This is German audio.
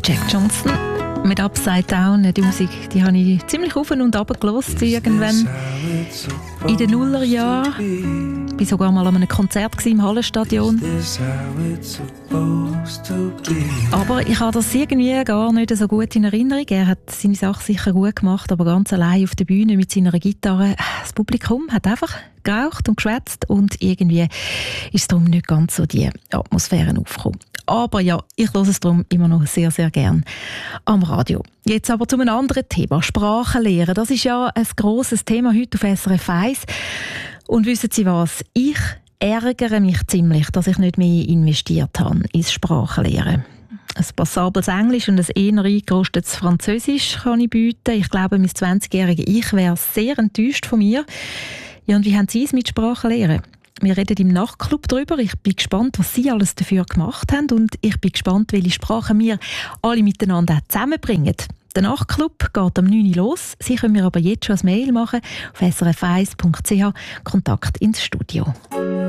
Jack Johnson mit Upside Down. Die Musik, die habe ich ziemlich auf und runter gehört, irgendwann in den Nullerjahren. Ich war sogar mal an einem Konzert im Hallenstadion. Aber ich habe das irgendwie gar nicht so gut in Erinnerung. Er hat seine Sache sicher gut gemacht, aber ganz allein auf der Bühne mit seiner Gitarre. Das Publikum hat einfach geraucht und geschwätzt und irgendwie ist es darum nicht ganz so die Atmosphäre aufgekommen. Aber ja, ich höre es darum immer noch sehr, sehr gern am Radio. Jetzt aber zu einem anderen Thema, Sprachenlehre. Das ist ja ein grosses Thema heute auf SRF 1. Und wissen Sie was? Ich ärgere mich ziemlich, dass ich nicht mehr investiert habe ins Sprachenlehren. Ein passables Englisch und ein eher eingerostetes Französisch kann ich bieten. Ich glaube, mein 20-jähriges Ich wäre sehr enttäuscht von mir. Ja, und wie haben Sie es mit Sprachenlehren? Wir reden im Nachtclub darüber. Ich bin gespannt, was Sie alles dafür gemacht haben. Und ich bin gespannt, welche Sprachen wir alle miteinander auch zusammenbringen. Der Nachtclub geht am 9 Uhr los. Sie können mir aber jetzt schon ein Mail machen auf srf1.ch. Kontakt ins Studio.